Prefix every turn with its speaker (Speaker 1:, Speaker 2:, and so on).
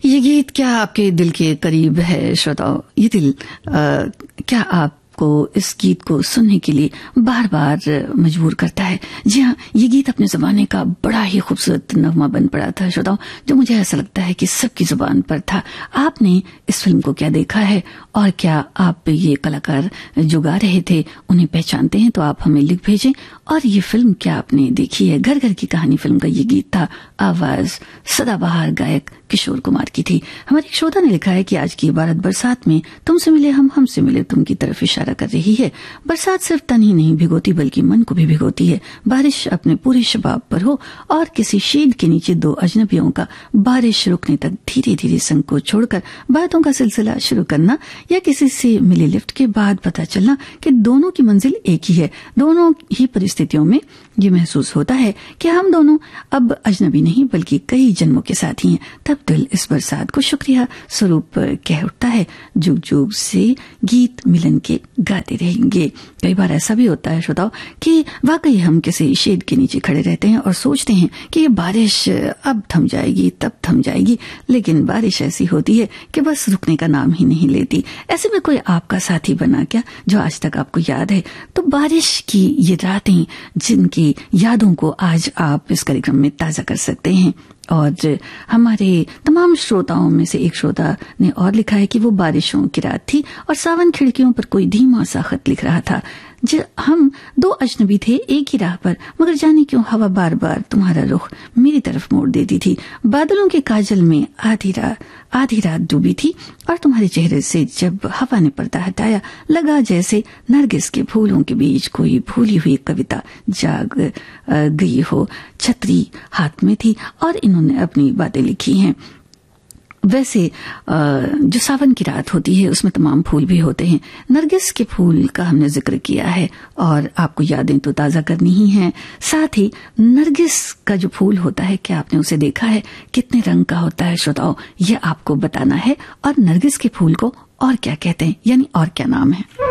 Speaker 1: ये गीत क्या आपके दिल के करीब है श्रोताओ? ये दिल क्या आपको इस गीत को सुनने के लिए बार बार मजबूर करता है? जी हाँ, ये गीत अपने जमाने का बड़ा ही खूबसूरत नगमा बन पड़ा था श्रोताओ, जो मुझे ऐसा लगता है कि सबकी जुबान पर था। आपने इस फिल्म को क्या देखा है और क्या आप ये कलाकार जो गा रहे थे उन्हें पहचानते हैं? तो आप हमें लिख भेजें। और ये फिल्म क्या आपने देखी है? घर घर की कहानी फिल्म का ये गीत था। आवाज सदाबहार गायक किशोर कुमार की थी। हमारे एक श्रोता ने लिखा है कि आज की इबारत बरसात में तुमसे मिले हम, हमसे मिले तुम की तरफ इशारा कर रही है। बरसात सिर्फ तन ही नहीं भिगोती बल्कि मन को भी भिगोती है। बारिश अपने पूरे शबाब पर हो और किसी शेड के नीचे दो अजनबियों का बारिश रुकने तक धीरे धीरे संकोच छोड़कर बातों का सिलसिला शुरू करना, या किसी से मिले लिफ्ट के बाद पता चलना कि दोनों की मंजिल एक ही है। दोनों ही परिस्थितियों में ये महसूस होता है कि हम दोनों अब अजनबी नहीं बल्कि कई जन्मों के साथी हैं। तब दिल इस बरसात को शुक्रिया स्वरूप कह उठता है। जुग जुग से गीत मिलन के गाते रहेंगे। कई बार ऐसा भी होता है श्रोताओ कि वाकई हम किसी शेड के नीचे खड़े रहते हैं और सोचते हैं कि ये बारिश अब थम जाएगी, तब थम जाएगी, लेकिन बारिश ऐसी होती है कि बस रुकने का नाम ही नहीं लेती। ऐसे में कोई आपका साथी बना क्या जो आज तक आपको याद है? तो बारिश की ये रातें जिनकी यादों को आज आप इस कार्यक्रम में ताजा कर सकते हैं। और हमारे तमाम श्रोताओं में से एक श्रोता ने और लिखा है कि वो बारिशों की रात थी और सावन खिड़कियों पर कोई धीमा सा खत लिख रहा था। हम दो अजनबी थे एक ही राह पर, मगर जाने क्यों हवा बार बार तुम्हारा रुख मेरी तरफ मोड़ देती थी। बादलों के काजल में आधी रात डूबी थी और तुम्हारे चेहरे से जब हवा ने पर्दा हटाया, लगा जैसे नरगिस के फूलों के बीच कोई भूली हुई कविता जाग गई हो। छतरी हाथ में थी और इन्होंने अपनी बातें लिखी हैं। वैसे जो सावन की रात होती है उसमें तमाम फूल भी होते हैं। नरगिस के फूल का हमने जिक्र किया है और आपको यादें तो ताजा करनी ही हैं। साथ ही नरगिस का जो फूल होता है, क्या आपने उसे देखा है? कितने रंग का होता है श्रोताओ, ये आपको बताना है। और नरगिस के फूल को और क्या कहते हैं, यानी और क्या नाम है?